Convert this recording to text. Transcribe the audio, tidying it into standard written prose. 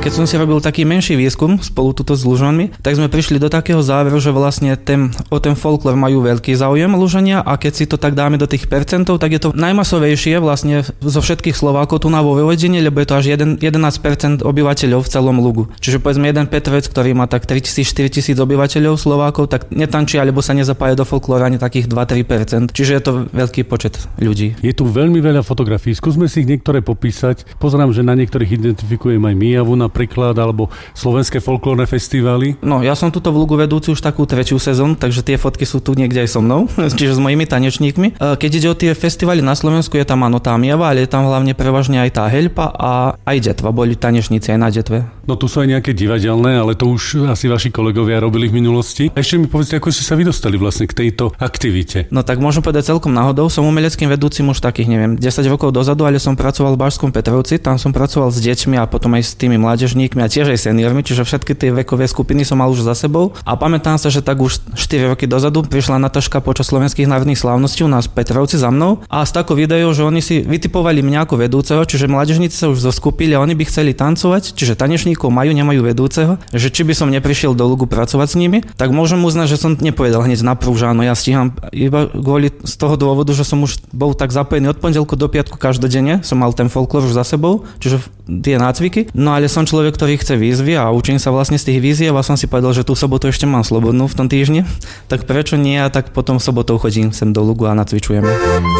keď som si robil taký menší výskum spolu tuto s Lužanmi, tak sme prišli do takého záveru, že vlastne o ten folklór majú veľký záujem Lužania a keď si to tak dáme do tých percentov, tak je to najmasovejšie vlastne zo všetkých Slovákov tu na vo Vojvodine, lebo je to až 11% obyvateľov v celom Lugu. Čiže povedzme jeden Petrovec, ktorý má tak 3000-4000 obyvateľov Slovákov, tak netančí alebo sa nezapája do folklóru ani takých 2-3%. Čiže je to veľký počet ľudí. Je tu veľmi veľa fotografií. Skúsme si ich niektoré popísať. Pozerám, že na niektorých identifikujem aj Mijavu napríklad, alebo slovenské folklórne festivály. No, ja som tuto v Lugu vedúci už takú 3. sezónu, takže tie fotky sú tu niekde aj so mnou, čiže s mojimi tanečníkmi. Keď ide o tie festivály na Slovensku, je tam áno tá Mijava, ale je tam hlavne prevažne aj tá Heľpa a aj Detva. Boli tanečníci aj na Detve. No tu sú aj nejaké divadelné, ale to už asi vaši kolegovia robili v minulosti. A ešte mi povedzte, ako ste sa vydostali vlastne k tejto aktivite. No tak môžem povedať celkom náhodou. Som umeleckým vedúcim už takých, 10 rokov dozadu, ale som pracoval v Bašskom Petrovci. Tam som pracoval s deťmi a potom aj s tými mládežníkmi a tiež aj seniormi, čiže všetky tie vekové skupiny som mal už za sebou. A pamätám sa, že tak už 4 roky dozadu prišla Nataška počas slovenských národných slávností u nás v Petrovci za mnou a s takou videou, že oni si vytipovali mňa ako vedúceho, čiže mládežníci sa už zoskupili a oni by chceli tancovať, čiže tanečníkov nemajú vedúceho, že či by som neprišiel do Lugu pracovať s nimi, tak môžem uznať, že som nepovedal hneď na prv, že áno, ja stíham iba kvôli z toho dôvodu, že som už bol tak zapojený od pondelku do piatku každodenne, som mal ten folklór už za sebou, čiže tie nácviky. No ale som človek, ktorý chce výzvy a učím sa vlastne z tých výziev a som si povedal, že tú sobotu ešte mám slobodnú v tom týždni, tak prečo nie, a tak potom sobotou chodím sem do Lugu a nacvičujeme.